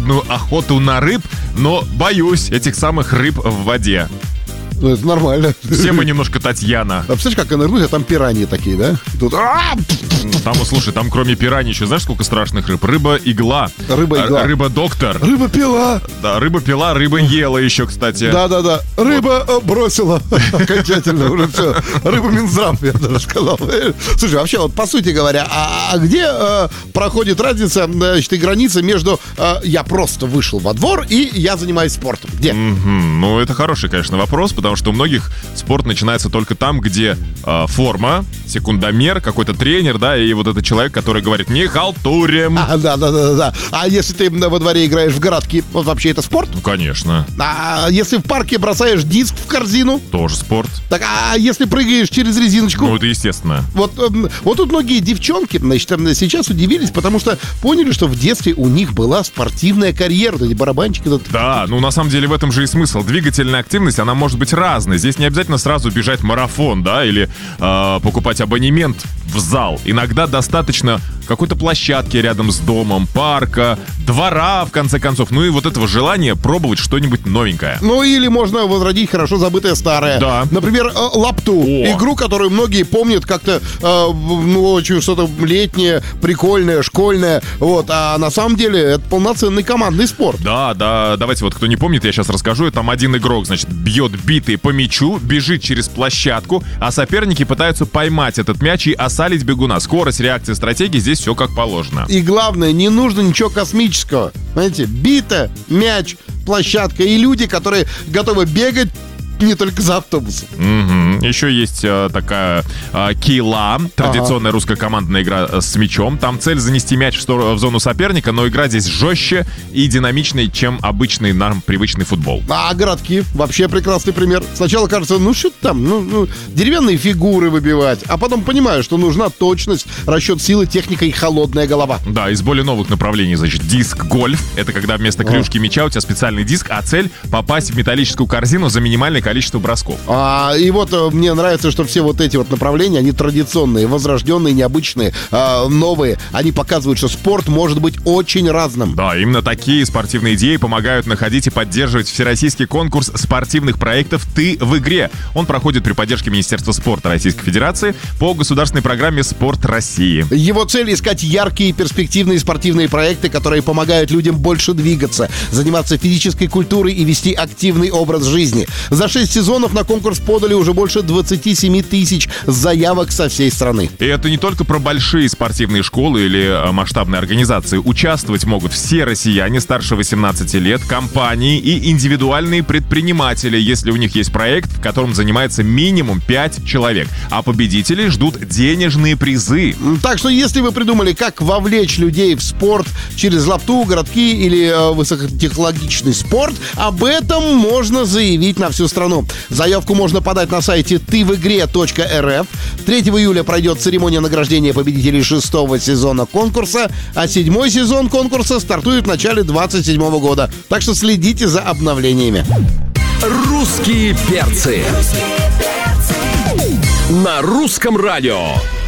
холодную охоту на рыб, но боюсь этих самых рыб в воде. Ну, это нормально. Все мы немножко Татьяна. А представляешь, как я нырнусь, а там пираньи такие, да? Тут... Там, слушай, там кроме пираний еще знаешь, сколько страшных рыб? Рыба-игла. Рыба-игла. Рыба-доктор. Рыба-пила. Да, рыба-пила, рыба ела еще, кстати. Да-да-да. Рыба бросила. Окончательно уже все. Рыба Минздрав, я даже сказал. Слушай, вообще, вот по сути говоря, а где проходит разница, значит, и граница между я просто вышел во двор и я занимаюсь спортом? Где? Ну, это хороший, конечно, вопрос, потому что у многих спорт начинается только там, где форма, секундомер, какой-то тренер, да, и вот этот человек, который говорит, не халтурим. Да. А если ты во дворе играешь в городки, вот вообще это спорт? Ну, конечно. А если в парке бросаешь диск в корзину? Тоже спорт. Так, а если прыгаешь через резиночку? Ну, это естественно. Вот тут многие девчонки, значит, сейчас удивились, потому что поняли, что в детстве у них была спортивная карьера, вот эти барабанчики. Да, ну на самом деле в этом же и смысл. Двигательная активность, она может быть разной. Здесь не обязательно сразу бежать марафон, да, или покупать абонемент в зал. Иногда достаточно какой-то площадки рядом с домом, парка, двора, в конце концов. Ну и вот этого желания пробовать что-нибудь новенькое. Ну или можно возродить хорошо забытое старое. Да. Например, лапту. Игру, которую многие помнят как-то, очень что-то летнее, прикольное, школьное. Вот. А на самом деле это полноценный командный спорт. Да, давайте вот, кто не помнит, я сейчас расскажу. Там один игрок, значит, бьет битой по мячу, бежит через площадку, а соперники пытаются поймать этот мяч и осалить бегуна. Скорость, реакция, стратегия, здесь все как положено. И главное, не нужно ничего космического. Знаете, бита, мяч, площадка и люди, которые готовы бегать не только за автобусом. Еще есть такая кейла, традиционная русская командная игра с мячом. Там цель занести мяч в зону соперника, но игра здесь жестче и динамичнее, чем обычный нам привычный футбол. А городки вообще прекрасный пример. Сначала кажется, что там, деревянные фигуры выбивать, а потом понимаю, что нужна точность, расчет силы, техника и холодная голова. Да, из более новых направлений, значит, диск-гольф. Это когда вместо клюшки мяча у тебя специальный диск, а цель попасть в металлическую корзину за минимальное количество бросков. И вот мне нравится, что все вот эти вот направления, они традиционные, возрожденные, необычные, новые. Они показывают, что спорт может быть очень разным. Да, именно такие спортивные идеи помогают находить и поддерживать всероссийский конкурс спортивных проектов «Ты в игре». Он проходит при поддержке Министерства спорта Российской Федерации по государственной программе «Спорт России». Его цель — искать яркие и перспективные спортивные проекты, которые помогают людям больше двигаться, заниматься физической культурой и вести активный образ жизни. За 6 сезонов на конкурс подали уже больше 27 тысяч заявок со всей страны. И это не только про большие спортивные школы или масштабные организации. Участвовать могут все россияне старше 18 лет, компании и индивидуальные предприниматели, если у них есть проект, в котором занимается минимум 5 человек. А победителей ждут денежные призы. Так что если вы придумали, как вовлечь людей в спорт через лапту, городки или высокотехнологичный спорт, об этом можно заявить на всю страну. Заявку можно подать на сайте tyvigre.rf. 3 июля пройдет церемония награждения победителей 6-го сезона конкурса, а 7-й сезон конкурса стартует в начале 2027 года. Так что следите за обновлениями. Русские перцы на русском радио.